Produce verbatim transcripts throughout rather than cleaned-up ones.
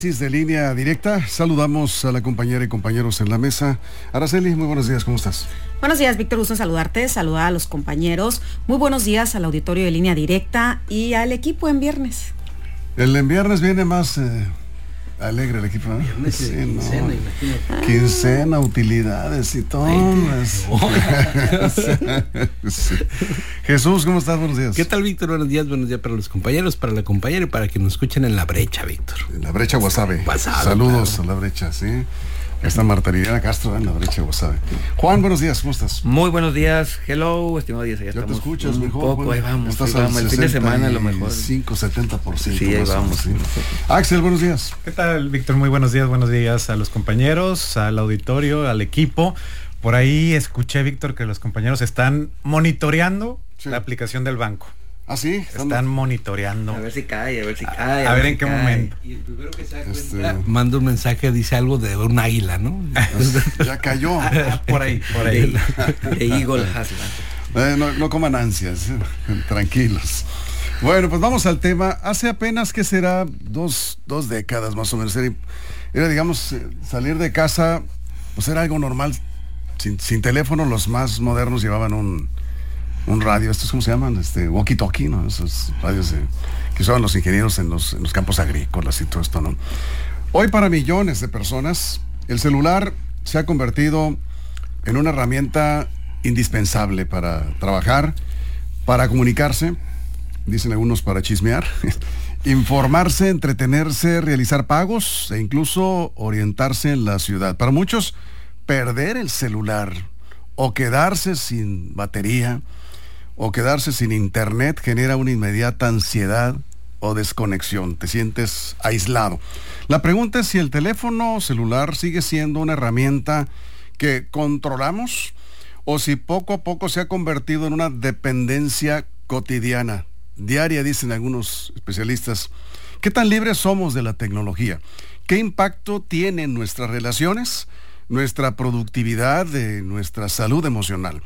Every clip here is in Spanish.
De línea directa, saludamos a la compañera y compañeros en la mesa. Araceli, muy buenos días, ¿cómo estás? Buenos días, Víctor, gusto en saludarte, saludar a los compañeros. Muy buenos días al auditorio de Línea Directa y al equipo en viernes. El en viernes viene más eh, alegre el equipo, ¿no? Viernes, sí, quincena, no. imagínate. Quincena, utilidades y todo. Sí. Jesús, ¿cómo estás? Buenos días. ¿Qué tal, Víctor? Buenos días, buenos días para los compañeros, para la compañera y para que nos escuchen en La Brecha, Víctor. En La Brecha Guasave. Guasave, Saludos claro. a La Brecha, sí. Acá está Marta Liliana Castro, ¿eh? En La Brecha Guasave. Juan, buenos días, ¿cómo estás? Muy buenos días, hello, estimado Díaz. Ya te escuchas un mejor. poco, bueno, ahí vamos, estás ahí vamos, al el fin de semana a lo mejor. cinco, setenta por ciento. Sí, ahí más o vamos. menos, sí. Axel, buenos días. ¿Qué tal, Víctor? Muy buenos días, buenos días a los compañeros, al auditorio, al equipo. Por ahí escuché, Víctor, que los compañeros están monitoreando Sí. la aplicación del banco. Ah, sí. Están monitoreando. A ver si cae, a ver si cae. A ver en si qué cae. momento. Y el primero que se da Este- cuenta, manda un mensaje, dice algo de un águila, ¿no? Ya cayó. Por ahí, por ahí. De, de Eagle Hasland. Eh, no, no coman ansias, eh, tranquilos. Bueno, pues vamos al tema. Hace apenas que será dos, dos décadas más o menos. Era, era, digamos, eh, salir de casa, pues era algo normal. Sin, sin teléfono, los más modernos llevaban un, un radio. ¿Estos cómo se llaman? Este, walkie-talkie, ¿no? Esos radios eh, que usaban los ingenieros en los, en los campos agrícolas y todo esto, ¿no? Hoy para millones de personas, el celular se ha convertido en una herramienta indispensable para trabajar, para comunicarse, dicen algunos para chismear, informarse, entretenerse, realizar pagos e incluso orientarse en la ciudad. Para muchos, perder el celular o quedarse sin batería o quedarse sin internet genera una inmediata ansiedad o desconexión. Te sientes aislado. La pregunta es si el teléfono celular sigue siendo una herramienta que controlamos o si poco a poco se ha convertido en una dependencia cotidiana, diaria, dicen algunos especialistas. ¿Qué tan libres somos de la tecnología? ¿Qué impacto tiene en nuestras relaciones, nuestra productividad, de nuestra salud emocional?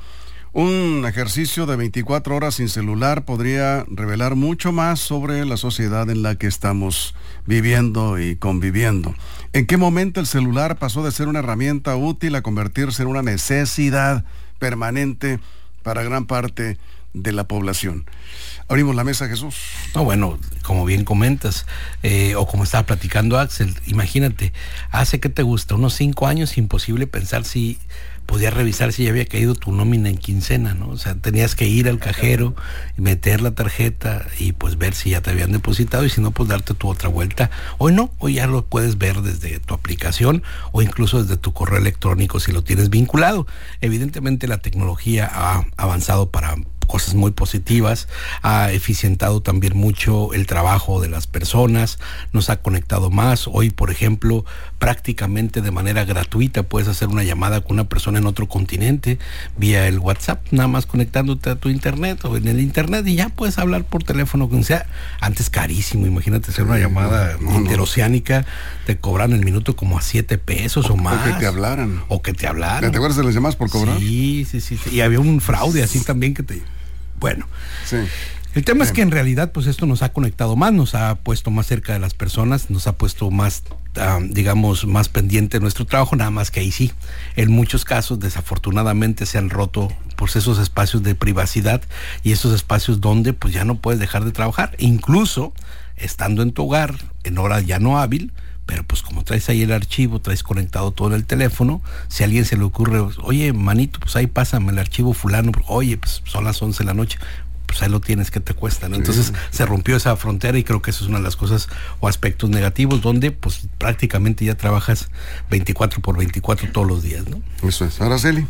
Un ejercicio de veinticuatro horas sin celular podría revelar mucho más sobre la sociedad en la que estamos viviendo y conviviendo. ¿En qué momento el celular pasó de ser una herramienta útil a convertirse en una necesidad permanente para gran parte de la población? Abrimos la mesa, Jesús. No, bueno, como bien comentas, eh, o como estaba platicando Axel, imagínate, hace que te gusta, unos cinco años, imposible pensar si podías revisar si ya había caído tu nómina en quincena, ¿no? O sea, tenías que ir al cajero, meter la tarjeta y pues ver si ya te habían depositado y si no, pues darte tu otra vuelta. Hoy no, hoy ya lo puedes ver desde tu aplicación o incluso desde tu correo electrónico si lo tienes vinculado. Evidentemente la tecnología ha avanzado para cosas muy positivas, ha eficientado también mucho el trabajo de las personas, nos ha conectado más. Hoy, por ejemplo, prácticamente de manera gratuita puedes hacer una llamada con una persona en otro continente vía el WhatsApp, nada más conectándote a tu internet o en el internet y ya puedes hablar por teléfono, como sea. Antes carísimo, imagínate hacer una llamada no, no. interoceánica, te cobran el minuto como a siete pesos o, o más. O que te hablaran. O que te hablaran. ¿Te acuerdas de las llamadas por cobrar? Sí, sí, sí, sí. Y había un fraude así también que te... Bueno, Sí. el tema Bien. es que en realidad pues esto nos ha conectado más, nos ha puesto más cerca de las personas, nos ha puesto más, uh, digamos, más pendiente de nuestro trabajo, nada más que ahí sí, en muchos casos desafortunadamente se han roto pues esos espacios de privacidad y esos espacios donde pues ya no puedes dejar de trabajar, incluso estando en tu hogar, en hora ya no hábil, pero pues como traes ahí el archivo, traes conectado todo en el teléfono, si a alguien se le ocurre, oye, manito, pues ahí pásame el archivo fulano, oye, pues son las once de la noche, pues ahí lo tienes, ¿qué te cuesta? ¿no? Entonces sí. Se rompió esa frontera y creo que eso es una de las cosas o aspectos negativos donde pues prácticamente ya trabajas veinticuatro por veinticuatro todos los días, ¿no? Eso es. Araceli.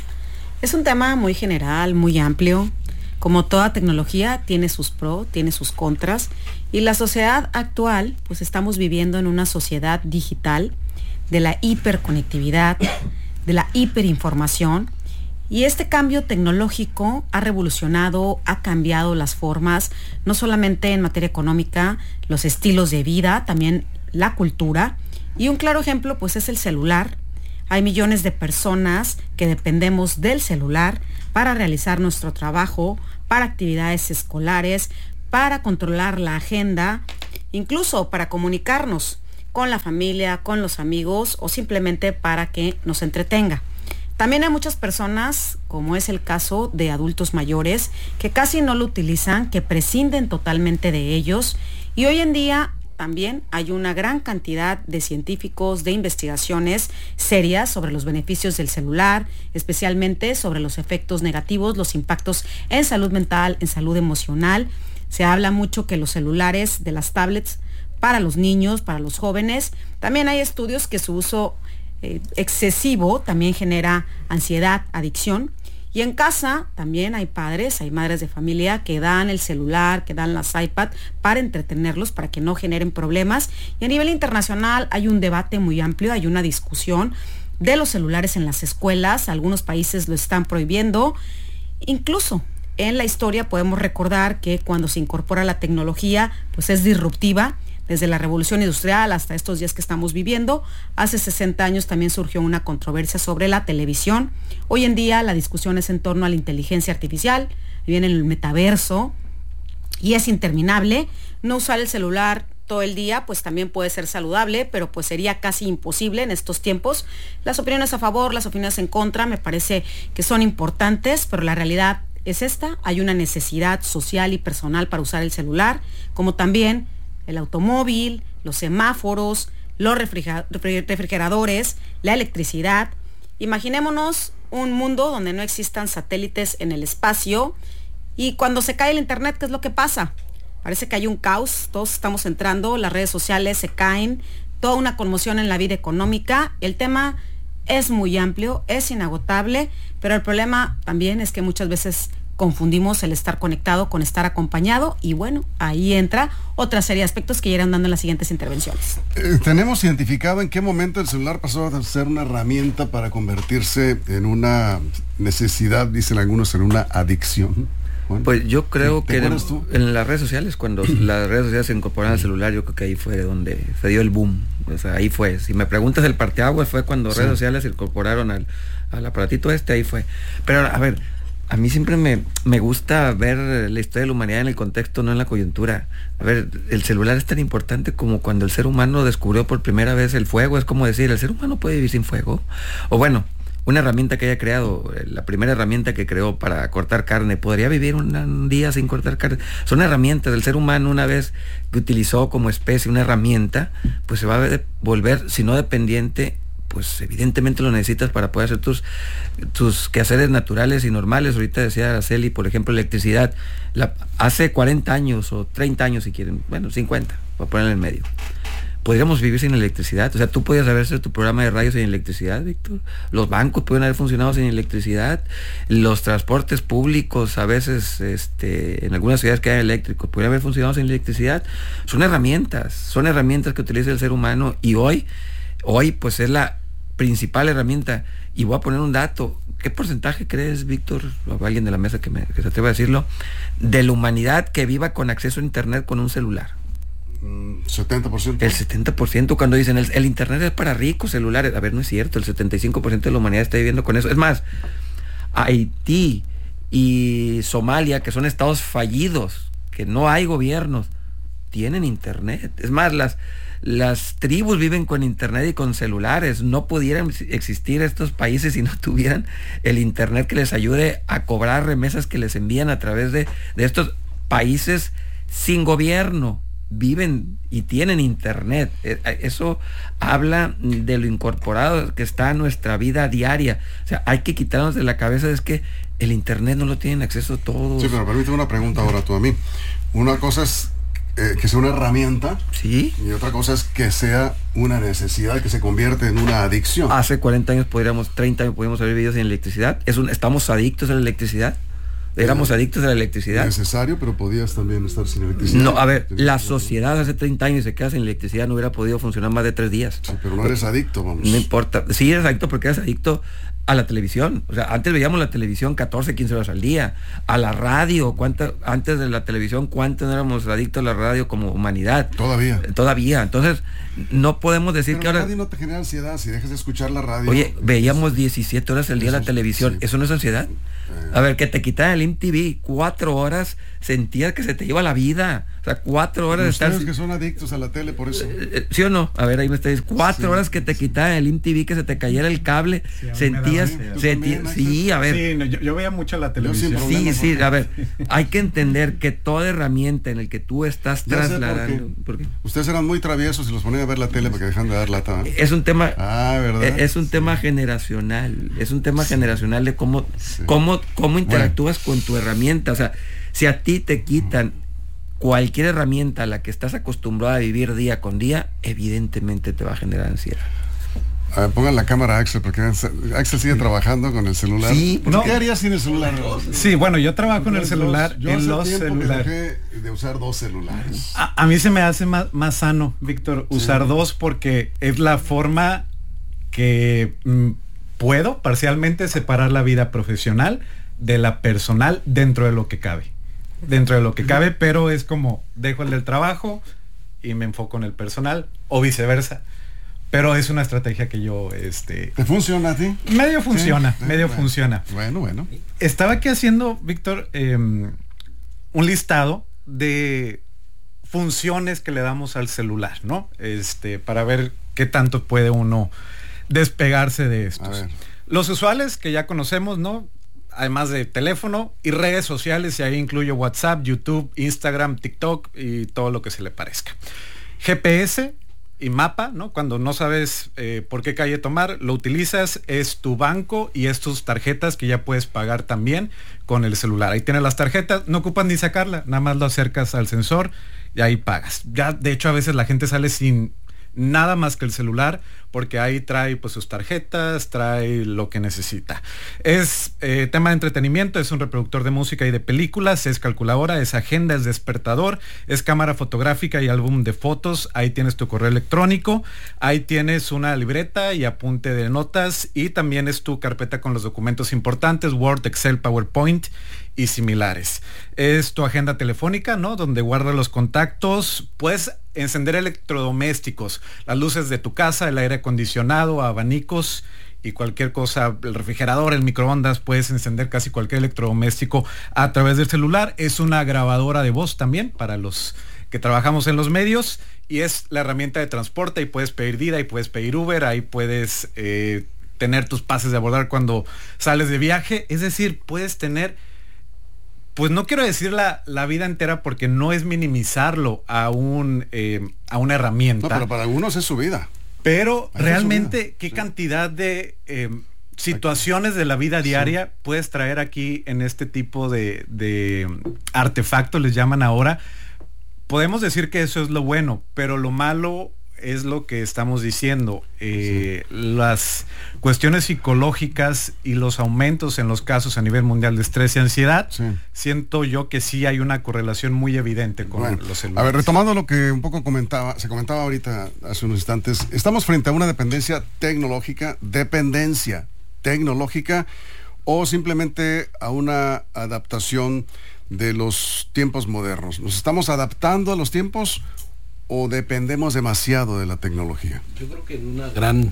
Es un tema muy general, muy amplio. Como toda tecnología, tiene sus pros, tiene sus contras. Y la sociedad actual, pues estamos viviendo en una sociedad digital de la hiperconectividad, de la hiperinformación. Y este cambio tecnológico ha revolucionado, ha cambiado las formas, no solamente en materia económica, los estilos de vida, también la cultura. Y un claro ejemplo, pues, es el celular. Hay millones de personas que dependemos del celular para realizar nuestro trabajo, para actividades escolares, para controlar la agenda, incluso para comunicarnos con la familia, con los amigos o simplemente para que nos entretenga. También hay muchas personas, como es el caso de adultos mayores, que casi no lo utilizan, que prescinden totalmente de ellos, y hoy en día también hay una gran cantidad de científicos, de investigaciones serias sobre los beneficios del celular, especialmente sobre los efectos negativos, los impactos en salud mental, en salud emocional. Se habla mucho que los celulares, de las tablets, para los niños, para los jóvenes, también hay estudios que su uso eh, excesivo también genera ansiedad, adicción. Y en casa también hay padres, hay madres de familia que dan el celular, que dan las iPad para entretenerlos, para que no generen problemas. Y a nivel internacional hay un debate muy amplio, hay una discusión de los celulares en las escuelas. Algunos países lo están prohibiendo. Incluso en la historia podemos recordar que cuando se incorpora la tecnología, pues es disruptiva. Desde la revolución industrial hasta estos días que estamos viviendo. Hace sesenta años también surgió una controversia sobre la televisión. Hoy en día la discusión es en torno a la inteligencia artificial, viene el metaverso y es interminable. No usar el celular todo el día pues también puede ser saludable, pero pues sería casi imposible en estos tiempos. Las opiniones a favor, las opiniones en contra me parece que son importantes, pero la realidad es esta. Hay una necesidad social y personal para usar el celular, como también el automóvil, los semáforos, los refrigeradores, la electricidad. Imaginémonos un mundo donde no existan satélites en el espacio y cuando se cae el internet, ¿qué es lo que pasa? Parece que hay un caos, todos estamos entrando, las redes sociales se caen, toda una conmoción en la vida económica. El tema es muy amplio, es inagotable, pero el problema también es que muchas veces confundimos el estar conectado con estar acompañado y bueno, ahí entra otra serie de aspectos que irán dando en las siguientes intervenciones. Eh, ¿Tenemos identificado en qué momento el celular pasó a ser una herramienta para convertirse en una necesidad, dicen algunos, en una adicción? Bueno, pues yo creo que en, tú? en las redes sociales, cuando las redes sociales se incorporaron al celular, yo creo que ahí fue donde se dio el boom. O sea, ahí fue. Si me preguntas el parteaguas, fue cuando sí. redes sociales se incorporaron al, al aparatito este, ahí fue. Pero a ver, a mí siempre me, me gusta ver la historia de la humanidad en el contexto, no en la coyuntura. A ver, el celular es tan importante como cuando el ser humano descubrió por primera vez el fuego. Es como decir, ¿el ser humano puede vivir sin fuego? O bueno, una herramienta que haya creado, la primera herramienta que creó para cortar carne, ¿podría vivir un, un día sin cortar carne? Son herramientas. El ser humano, una vez que utilizó como especie una herramienta, pues se va a volver, si no dependiente, pues evidentemente lo necesitas para poder hacer tus, tus quehaceres naturales y normales. Ahorita decía Araceli, por ejemplo, electricidad. La, hace cuarenta años o treinta años si quieren, bueno, cincuenta, para ponerle en medio. ¿Podríamos vivir sin electricidad? O sea, tú podías haber hecho tu programa de radio sin electricidad, Víctor. Los bancos pueden haber funcionado sin electricidad. Los transportes públicos, a veces, este, en algunas ciudades que hay eléctricos, podrían haber funcionado sin electricidad. Son herramientas, son herramientas que utiliza el ser humano y hoy, hoy pues es la principal herramienta. Y voy a poner un dato. ¿Qué porcentaje crees, Víctor, o alguien de la mesa que, me, que se atreva a decirlo, de la humanidad que viva con acceso a internet con un celular? setenta por ciento. El setenta por ciento, cuando dicen el, el internet es para ricos celulares. A ver, no es cierto, el setenta y cinco por ciento de la humanidad está viviendo con eso. Es más, Haití y Somalia, que son estados fallidos, que no hay gobiernos, tienen internet. Es más, las, las tribus viven con internet y con celulares. No pudieran existir estos países si no tuvieran el internet que les ayude a cobrar remesas que les envían a través de, de estos países sin gobierno. Viven y tienen internet. Eso habla de lo incorporado que está a nuestra vida diaria. O sea, hay que quitarnos de la cabeza es que el internet no lo tienen acceso todos. Sí, pero permíteme una pregunta ahora tú a mí. Una cosa es eh, que sea una herramienta. Sí. Y otra cosa es que sea una necesidad que se convierte en una adicción. Hace cuarenta años podríamos, treinta años podríamos haber vivido sin electricidad. Es un, estamos adictos a la electricidad. Éramos adictos a la electricidad. Necesario, pero podías también estar sin electricidad. No, a ver, la sociedad hace treinta años se queda sin electricidad, no hubiera podido funcionar más de tres días. Sí, pero no eres adicto, vamos. No importa. Sí, eres adicto porque eres adicto a la televisión. O sea, antes veíamos la televisión catorce, quince horas al día. A la radio, ¿cuánta, antes de la televisión, ¿cuántos éramos adictos a la radio como humanidad? Todavía. Eh, todavía. Entonces, no podemos decir Pero que la ahora... radio no te genera ansiedad si dejas de escuchar la radio. Oye, veíamos diecisiete horas al día Eso, la televisión. sí. ¿Eso no es ansiedad? Eh. A ver, que te quitaran el M T V cuatro horas, sentías que se te iba la vida. O sea, cuatro horas de estar... Ustedes que son adictos a la tele, por eso. Eh, eh, ¿Sí o no? A ver, ahí me estáis. Cuatro Sí. horas que te quitaran el M T V, que se te cayera el cable, Sí, a mí sentías... me daba ansiedad. senti- ¿Tú también, sí, a ver. Sí, no, yo, yo veía mucho la sin televisión. problema. Sí, sí, porque- a ver, hay que entender que toda herramienta en la que tú estás Ya sé por trasladando... qué. ¿Por qué? Ustedes eran muy traviesos y los ponían a ver la tele para que dejan de dar lata. ¿eh? Es un tema... Ah, ¿verdad? Eh, Es un tema generacional, es un tema generacional de cómo, Sí. cómo, cómo interactúas con tu herramienta. O sea, si a ti te quitan cualquier herramienta a la que estás acostumbrado a vivir día con día, evidentemente te va a generar ansiedad. A ver, pongan la cámara a Axel, porque Axel sigue trabajando con el celular. Sí, ¿Por no. ¿Qué harías sin el celular? Sí, bueno, yo trabajo en el Dos- celular, yo en hace los tiempo que celulares. dejé de usar dos celulares. A, a mí se me hace más, más sano, Víctor, usar dos porque es la forma que mm, puedo parcialmente separar la vida profesional de la personal dentro de lo que cabe. Dentro de lo que cabe, pero es como dejo el del trabajo y me enfoco en el personal o viceversa. Pero es una estrategia que yo, este... ¿Te funciona a ti? Medio funciona, Sí, medio bueno, funciona. Bueno, bueno. Estaba aquí haciendo, Víctor, eh, un listado de funciones que le damos al celular, ¿no? Este, para ver qué tanto puede uno despegarse de A estos. ver. Los usuales que ya conocemos, ¿no? Además de teléfono y redes sociales, y ahí incluyo WhatsApp, YouTube, Instagram, TikTok y todo lo que se le parezca. G P S y mapa, ¿no? Cuando no sabes eh, por qué calle tomar, lo utilizas, es tu banco y es tus tarjetas que ya puedes pagar también con el celular. Ahí tienes las tarjetas, no ocupas ni sacarla, nada más lo acercas al sensor y ahí pagas. Ya, de hecho, a veces la gente sale sin nada más que el celular, porque ahí trae pues sus tarjetas, trae lo que necesita. Es eh, tema de entretenimiento, es un reproductor de música y de películas, es calculadora, es agenda, es despertador, es cámara fotográfica y álbum de fotos. Ahí tienes tu correo electrónico, ahí tienes una libreta y apunte de notas, y también es tu carpeta con los documentos importantes, Word, Excel, PowerPoint y similares. Es tu agenda telefónica, ¿no? Donde guardas los contactos. Puedes encender electrodomésticos, las luces de tu casa, el aire acondicionado, abanicos y cualquier cosa, el refrigerador, el microondas. Puedes encender casi cualquier electrodoméstico a través del celular. Es una grabadora de voz también para los que trabajamos en los medios, y es la herramienta de transporte. Ahí puedes pedir Dida, ahí puedes pedir Uber, ahí puedes eh, tener tus pases de abordar cuando sales de viaje. Es decir, puedes tener, pues no quiero decir la, la vida entera, porque no es minimizarlo a un eh, a una herramienta. No, pero para algunos es su vida. Pero Esa es realmente, su vida, qué sí. cantidad de eh, situaciones de la vida diaria puedes traer aquí en este tipo de, de artefactos, les llaman ahora. Podemos decir que eso es lo bueno, pero lo malo es lo que estamos diciendo. Eh, sí. Las cuestiones psicológicas y los aumentos en los casos a nivel mundial de estrés y ansiedad, sí. Siento yo que sí hay una correlación muy evidente con bueno, los celulares. A ver, retomando lo que un poco comentaba, se comentaba ahorita hace unos instantes, estamos frente a una dependencia tecnológica, dependencia tecnológica, o simplemente a una adaptación de los tiempos modernos. ¿Nos estamos adaptando a los tiempos o dependemos demasiado de la tecnología? Yo creo que en una gran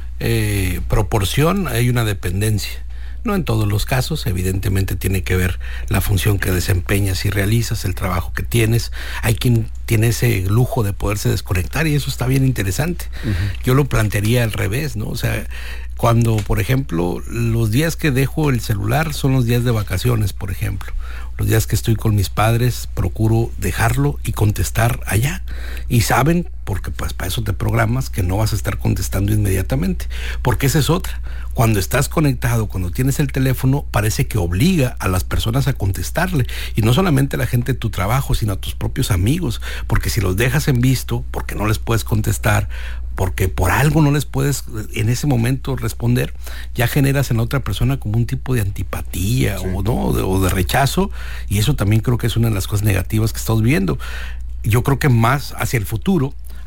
eh, proporción hay una dependencia. No en todos los casos, evidentemente tiene que ver la función que desempeñas y realizas, el trabajo que tienes. Hay quien tiene ese lujo de poderse desconectar y eso está bien interesante. Uh-huh. Yo lo plantearía al revés, ¿no? O sea, cuando, por ejemplo, los días que dejo el celular son los días de vacaciones, por ejemplo. Los días que estoy con mis padres, procuro dejarlo y contestar allá. Y saben, porque pues para eso te programas, que no vas a estar contestando inmediatamente. Porque esa es otra. Cuando estás conectado, cuando tienes el teléfono, parece que obliga a las personas a contestarle. Y no solamente a la gente de tu trabajo, sino a tus propios amigos. Porque si los dejas en visto, porque no les puedes contestar, porque por algo no les puedes en ese momento responder, ya generas en la otra persona como un tipo de antipatía, sí. o, ¿no? de, o de rechazo, y eso también creo que es una de las cosas negativas que estamos viendo. Yo creo que más hacia el futuro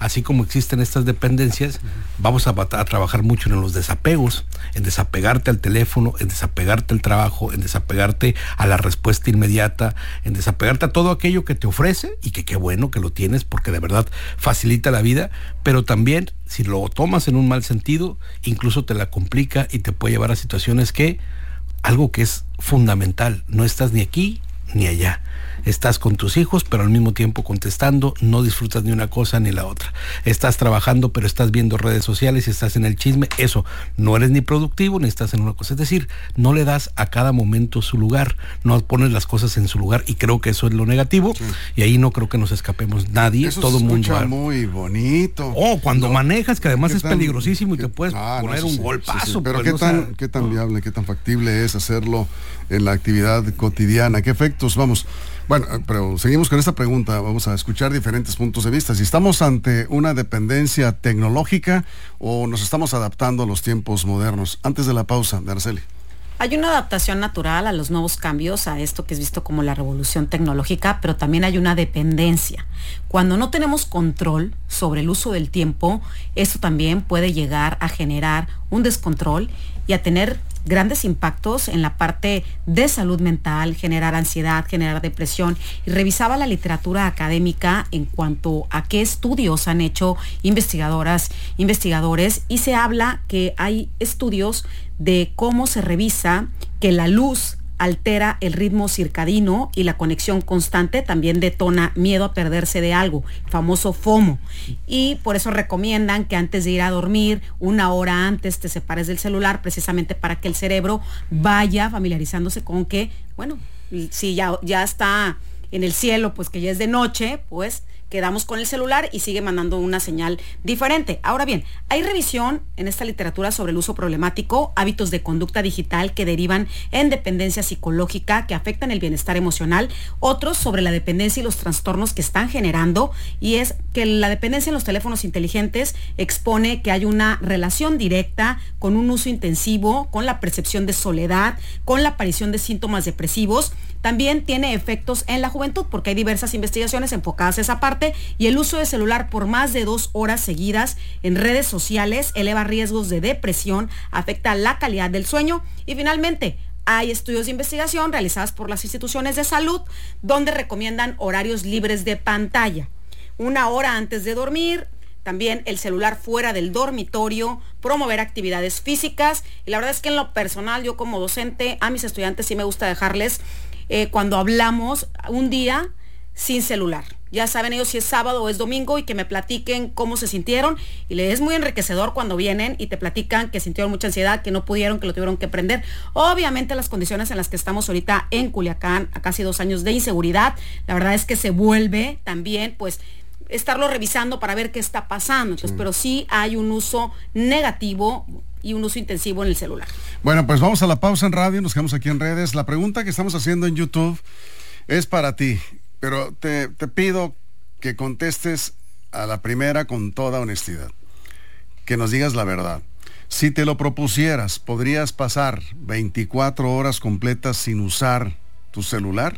así como existen estas dependencias, vamos a, a trabajar mucho en los desapegos, en desapegarte al teléfono, en desapegarte al trabajo, en desapegarte a la respuesta inmediata, en desapegarte a todo aquello que te ofrece, y que qué bueno que lo tienes, porque de verdad facilita la vida, pero también si lo tomas en un mal sentido, incluso te la complica y te puede llevar a situaciones que, algo que es fundamental, no estás ni aquí ni allá. Estás con tus hijos, pero al mismo tiempo contestando, no disfrutas ni una cosa ni la otra. Estás trabajando, pero estás viendo redes sociales y estás en el chisme. Eso, no eres ni productivo ni estás en una cosa. Es decir, no le das a cada momento su lugar, no pones las cosas en su lugar, y creo que eso es lo negativo, sí. Y ahí no creo que nos escapemos nadie, eso todo se mundo. Escucha muy bonito. Oh, cuando no, manejas, que además es tan, peligrosísimo y te puedes ah, poner no, un sí, golpazo. Sí, sí. Pero pues, qué no tan, sea, qué tan no. viable, qué tan factible es hacerlo en la actividad cotidiana, qué efectos, vamos. Bueno, pero seguimos con esta pregunta, vamos a escuchar diferentes puntos de vista. Si estamos ante una dependencia tecnológica o nos estamos adaptando a los tiempos modernos. Antes de la pausa, de Araceli. Hay una adaptación natural a los nuevos cambios, a esto que es visto como la revolución tecnológica, pero también hay una dependencia. Cuando no tenemos control sobre el uso del tiempo, esto también puede llegar a generar un descontrol y a tener grandes impactos en la parte de salud mental, generar ansiedad, generar depresión. Y revisaba la literatura académica en cuanto a qué estudios han hecho investigadoras, investigadores, y se habla que hay estudios de cómo se revisa que la luz altera el ritmo circadiano y la conexión constante también detona miedo a perderse de algo, famoso FOMO. Y por eso recomiendan que antes de ir a dormir, una hora antes te separes del celular, precisamente para que el cerebro vaya familiarizándose con que, bueno, si ya, ya está en el cielo, pues que ya es de noche, pues quedamos con el celular y sigue mandando una señal diferente. Ahora bien, hay revisión en esta literatura sobre el uso problemático, hábitos de conducta digital que derivan en dependencia psicológica que afectan el bienestar emocional, otros sobre la dependencia y los trastornos que están generando, y es que la dependencia en los teléfonos inteligentes expone que hay una relación directa con un uso intensivo, con la percepción de soledad, con la aparición de síntomas depresivos. También tiene efectos en la juventud, porque hay diversas investigaciones enfocadas a esa parte, y el uso de celular por más de dos horas seguidas en redes sociales eleva riesgos de depresión, afecta la calidad del sueño. Y finalmente, hay estudios de investigación realizados por las instituciones de salud donde recomiendan horarios libres de pantalla, una hora antes de dormir, también el celular fuera del dormitorio, promover actividades físicas. Y la verdad es que en lo personal, yo como docente, a mis estudiantes sí me gusta dejarles Eh, cuando hablamos un día sin celular. Ya saben ellos si es sábado o es domingo, y que me platiquen cómo se sintieron, y les es muy enriquecedor cuando vienen y te platican que sintieron mucha ansiedad, que no pudieron, que lo tuvieron que prender. Obviamente las condiciones en las que estamos ahorita en Culiacán, a casi dos años de inseguridad, la verdad es que se vuelve también pues estarlo revisando para ver qué está pasando. Entonces, sí. Pero sí hay un uso negativo y un uso intensivo en el celular. Bueno, pues vamos a la pausa en radio, nos quedamos aquí en redes. La pregunta que estamos haciendo en YouTube es para ti, pero te, te pido que contestes a la primera con toda honestidad, que nos digas la verdad. Si te lo propusieras, ¿podrías pasar veinticuatro horas completas sin usar tu celular?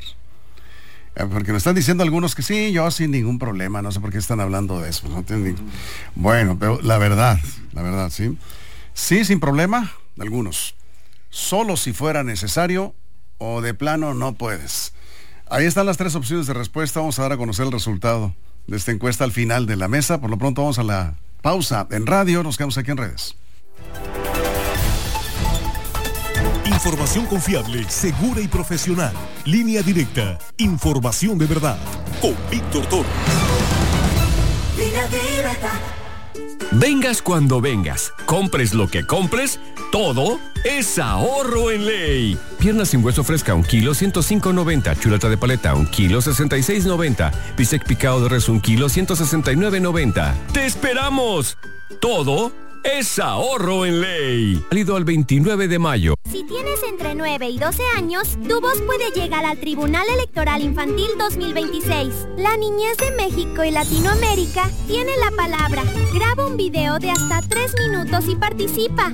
Porque me están diciendo algunos que sí, yo sin ningún problema, no sé por qué están hablando de eso. No tienen... Bueno, pero la verdad, la verdad, sí. Sí, sin problema, algunos. Solo si fuera necesario, o de plano no puedes. Ahí están las tres opciones de respuesta. Vamos a dar a conocer el resultado de esta encuesta al final de la mesa. Por lo pronto vamos a la pausa en radio. Nos quedamos aquí en redes. Información confiable, segura y profesional. Línea directa. Información de verdad. Con Víctor Toro. Línea directa. Vengas cuando vengas, compres lo que compres, todo es ahorro en ley. Pierna sin hueso fresca, un kilo, ciento cinco noventa. Chuleta de paleta, un kilo, sesenta y seis noventa. Bistec picado de res, un kilo, ciento sesenta y nueve noventa. ¡Te esperamos! Todo es ahorro en ley. Válido al veintinueve de mayo. Si tienes entre nueve y doce años, tu voz puede llegar al Tribunal Electoral Infantil dos mil veintiséis. La niñez de México y Latinoamérica tiene la palabra. Graba un video de hasta tres minutos y participa.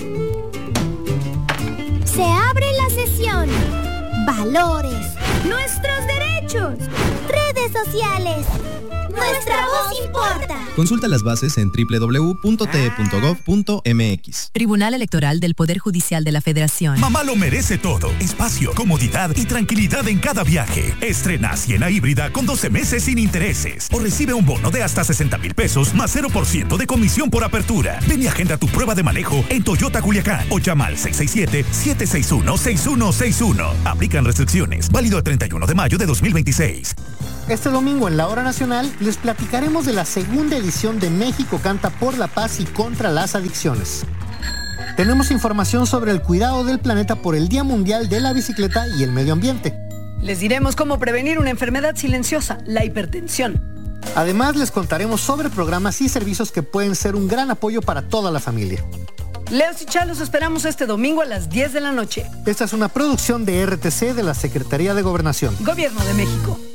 Se abre la sesión. Valores. Nuestros derechos. Redes sociales. Nuestra voz importa. Consulta las bases en doble u doble u doble u punto t e punto gov punto m x. Tribunal Electoral del Poder Judicial de la Federación. Mamá lo merece todo. Espacio, comodidad y tranquilidad en cada viaje. Estrena Siena híbrida con doce meses sin intereses. O recibe un bono de hasta sesenta mil pesos más cero por ciento de comisión por apertura. Ven y agenda tu prueba de manejo en Toyota Culiacán o llama al seis seis siete, siete seis uno, seis uno seis uno. Aplican restricciones. Válido el treinta y uno de mayo de dos mil veintiséis. Este domingo en la Hora Nacional les platicaremos de la segunda edición de México Canta por la Paz y contra las Adicciones. Tenemos información sobre el cuidado del planeta por el Día Mundial de la Bicicleta y el Medio Ambiente. Les diremos cómo prevenir una enfermedad silenciosa, la hipertensión. Además, les contaremos sobre programas y servicios que pueden ser un gran apoyo para toda la familia. Leos y Chá, los esperamos este domingo a las diez de la noche. Esta es una producción de R T C de la Secretaría de Gobernación. Gobierno de México.